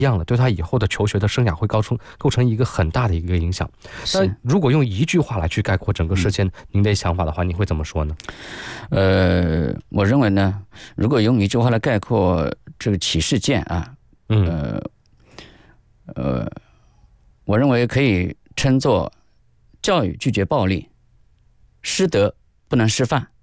样了，对他以后的求学的生涯会构成一个很大的一个影响。但如果用一句话来去概括整个事件，您的想法的话，你会怎么说呢？ 我认为呢，如果用一句话来概括这个起事件啊，我认为可以称作教育拒绝暴力，师德不能师范。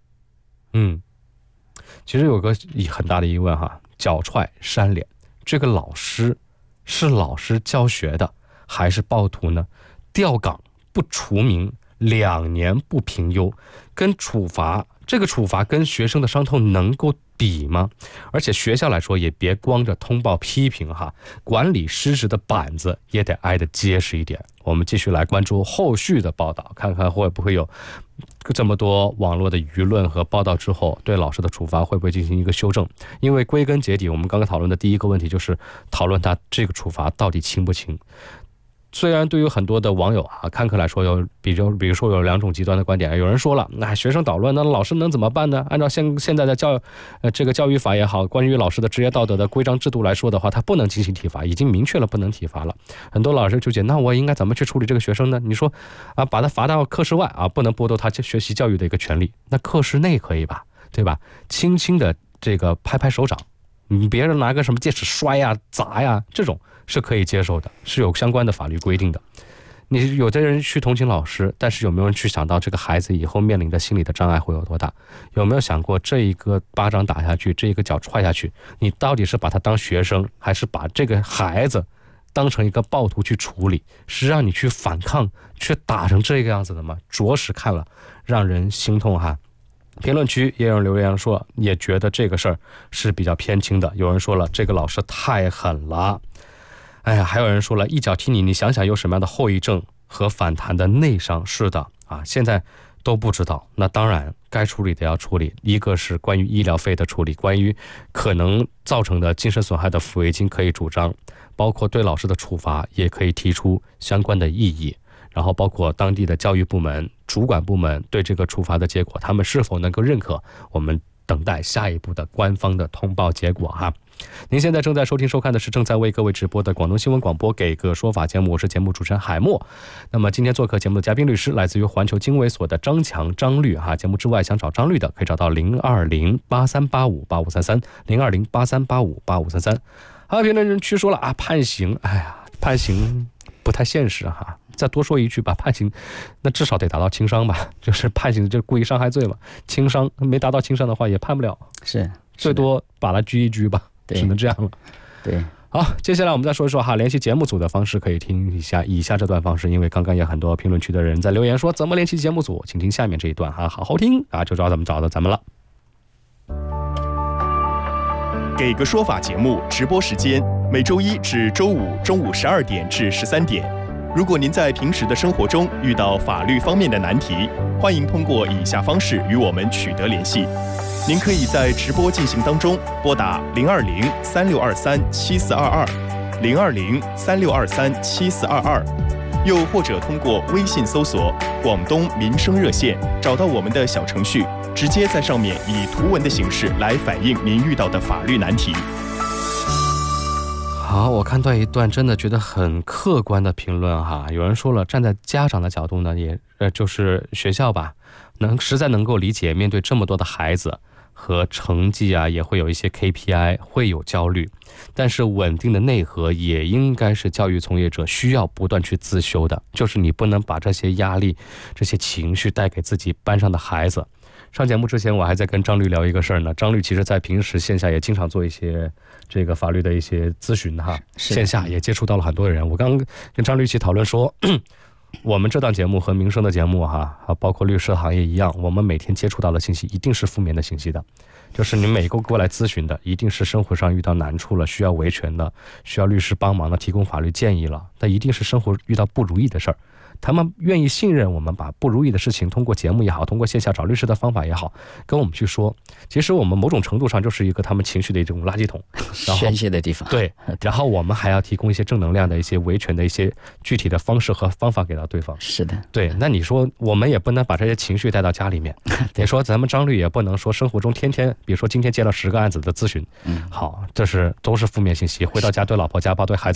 其实有个很大的疑问哈，脚踹扇脸，这个老师是老师教学的还是暴徒呢？调岗不除名，2年不评优，跟处罚，这个处罚跟学生的伤痛能够比吗？而且学校来说也别光着通报批评哈，管理失职的板子也得挨得结实一点。我们继续来关注后续的报道，看看会不会有这么多网络的舆论和报道之后，对老师的处罚会不会进行一个修正？因为归根结底，我们刚刚讨论的第一个问题就是讨论他这个处罚到底轻不轻。虽然对于很多的网友啊，看客来说比如说有2种极端的观点，有人说了，那学生捣乱，那老师能怎么办呢？按照现在的这个教育法也好，关于老师的职业道德的规章制度来说的话，他不能进行体罚，已经明确了不能体罚了。很多老师纠结，那我应该怎么去处理这个学生呢？你说啊，把他罚到课室外啊，不能剥夺他学习教育的一个权利，那课室内可以吧？对吧？轻轻的这个拍拍手掌，别人拿个什么戒尺摔呀、砸呀，这种是可以接受的，是有相关的法律规定的。你有的人去同情老师，但是有没有人去想到这个孩子以后面临的心理的障碍会有多大？有没有想过这一个巴掌打下去，这一个脚踹下去，你到底是把他当学生，还是把这个孩子当成一个暴徒去处理？是让你去反抗，去打成这个样子的吗？着实看了让人心痛哈。评论区也有人留言说，也觉得这个事儿是比较偏轻的。有人说了，这个老师太狠了。哎呀，还有人说了，一脚踢你，你想想有什么样的后遗症和反弹的内伤？是的啊，现在都不知道。那当然该处理的要处理，一个是关于医疗费的处理，关于可能造成的精神损害的抚慰金可以主张，包括对老师的处罚也可以提出相关的异议，然后包括当地的教育部门、主管部门对这个处罚的结果，他们是否能够认可，我们等待下一步的官方的通报结果哈。您现在正在收听收看的是正在为各位直播的广东新闻广播给个说法节目，我是节目主持人海默。那么今天做客节目的嘉宾律师来自于环球经纬所的张强张律哈。节目之外想找张律的可以找到02083858533 02083858533。还有评论区说了啊，判刑，哎呀，判刑不太现实哈。再多说一句吧，判刑那至少得达到轻伤吧，就是判刑就是故意伤害罪嘛，轻伤没达到轻伤的话也判不了， 是最多把他拘一拘吧，只能这样了。 对， 好，接下来我们再说一说哈，联系节目组的方式可以听一下以下这段方式，因为刚刚也很多评论区的人在留言说怎么联系节目组，请听下面这一段哈，好好听啊，就知道怎么找到咱们了。 给个说法节目直播时间每周1至周5中午12点至13点。如果您在平时的生活中遇到法律方面的难题，欢迎通过以下方式与我们取得联系。您可以在直播进行当中拨打02036237422 02036237422，又或者通过微信搜索广东民生热线，找到我们的小程序，直接在上面以图文的形式来反映您遇到的法律难题。 好，我看到一段真的觉得很客观的评论哈，有人说了，站在家长的角度呢，也就是学校吧，实在能够理解，面对这么多的孩子和成绩啊，也会有一些 KPI， 会有焦虑，但是稳定的内核也应该是教育从业者需要不断去自修的，就是你不能把这些压力、这些情绪带给自己班上的孩子。上节目之前我还在跟张律聊一个事儿呢，张律其实在平时线下也经常做一些这个法律的一些咨询哈，线下也接触到了很多人。我刚跟张律一起讨论说，我们这档节目和民生的节目哈，包括律师行业一样，我们每天接触到的信息一定是负面的信息的，就是你每个过来咨询的一定是生活上遇到难处了，需要维权的，需要律师帮忙的，提供法律建议了，但一定是生活遇到不如意的事儿。他们愿意信任我们，把不如意的事情通过节目也好，通过线下找律师的方法也好，跟我们去说。其实我们某种程度上就是一个他们情绪的一种垃圾桶， 宣泄的地方。 对，然后我们还要提供一些正能量的一些维权的一些具体的方式和方法给到对方。 是的， 对。那你说我们也不能把这些情绪带到家里面，你说咱们张律也不能说生活中天天，比如说今天接了10个案子的咨询，好，这是都是负面信息，回到家对老婆家暴，对孩子